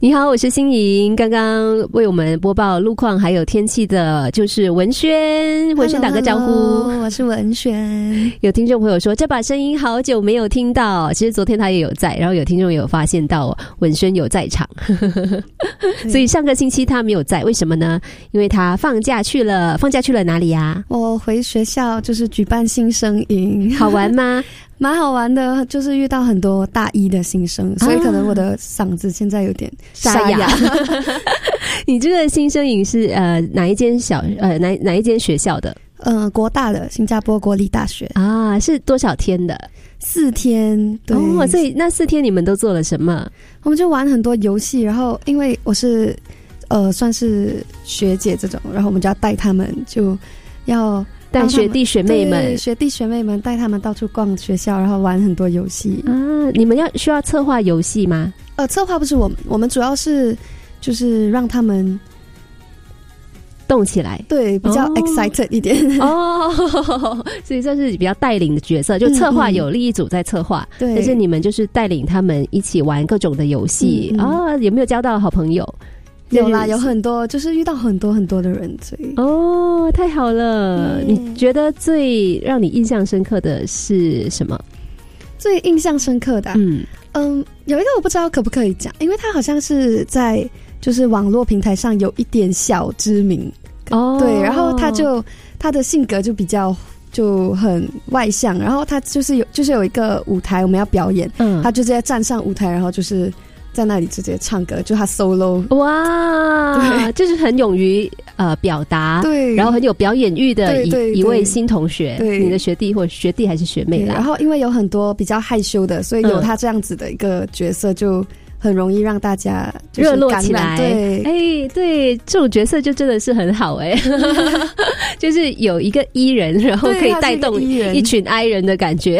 你好，我是欣莹。刚刚为我们播报路况还有天气的就是文轩。文轩打个招呼。 Hello, 我是文轩。 有听众朋友说这把声音好久没有听到，其实昨天他也有在，然后有听众也有发现到文轩有在场所以上个星期他没有在，为什么呢？因为他放假去了哪里啊？ 我回学校就是举办新生营。 好玩吗？ 蛮好玩的，就是遇到很多大一的新生，所以可能我的嗓子现在有点沙哑你这个新生营是哪一间哪一间学校的？ 国大的新加坡国立大学啊。是多少天的 ？4天。对哦，所以那4天你们都做了什么？ 我们就玩很多游戏，然后因为我是算是学姐这种，然后我们就要带他们，就要带学弟学妹们带他们到处逛学校，然后玩很多游戏啊。你们需要策划游戏吗？ 策划不是我们主要是就是让他们动起来， 对，比较 excited 一点所以算是比较带领的角色，就策划有另一组在策划， 对， 但是你们就是带领他们一起玩各种的游戏啊。有没有交到好朋友？ 有啦，有很多，就是遇到很多很多的人，所以太好了。你觉得最让你印象深刻的是什么？ 最印象深刻的有一个我不知道可不可以讲，因为他好像是在就是网络平台上有一点小知名对，然后他的性格就比较就很外向，然后他就是有一个舞台我们要表演，他就直接站上舞台，然后就是在那里直接唱歌，就他 solo。 哇，就是很勇于表达，对，然后很有表演欲的一位新同学，对，你的学弟或学弟还是学妹啦。 然后因为有很多比较害羞的，所以有他这样子的一个角色就很容易让大家热络起来。 对， 对，这种角色就真的是很好就是有一个 E 人，然后可以带动一群 I 人的感觉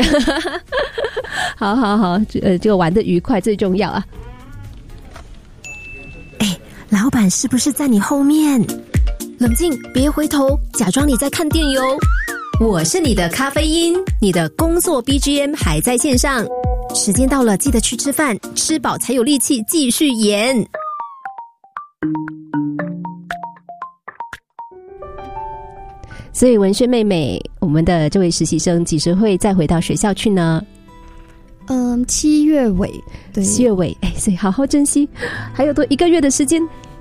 好，这个玩得愉快最重要啊。 老板是不是在你后面？冷静，别回头，假装你在看电影哦。 我是你的咖啡因，你的工作 BGM 还在线上。 时间到了，记得去吃饭，吃饱才有力气继续演。 所以文轩妹妹，我们的这位实习生几时会再回到学校去呢 ？7月尾，对 ，7月尾，所以好好珍惜，还有多1个月的时间。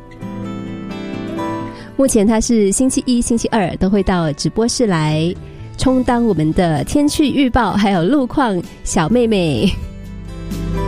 目前他是星期1、星期2都会到直播室来充当我们的天气预报还有路况小妹妹。